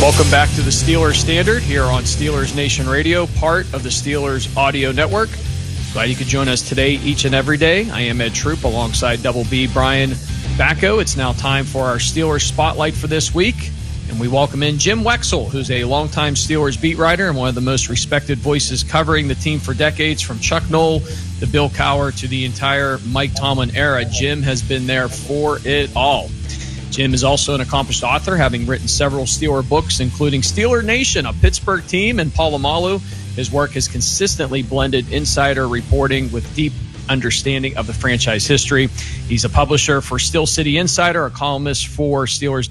Welcome back to the Steelers Standard here on Steelers Nation Radio, part of the Steelers Audio Network. Glad you could join us today, each and every day. I am Ed Troop alongside Double B Brian Bacco. It's now time for our Steelers Spotlight for this week, and we welcome in Jim Wexell, who's a longtime Steelers beat writer and one of the most respected voices covering the team for decades, from Chuck Noll to Bill Cowher to the entire Mike Tomlin era. Jim has been there for it all. Jim is also an accomplished author, having written several Steeler books, including Steeler Nation, a Pittsburgh team, and Polamalu. His work has consistently blended insider reporting with deep understanding of the franchise history. He's a publisher for Steel City Insider, a columnist for Steelers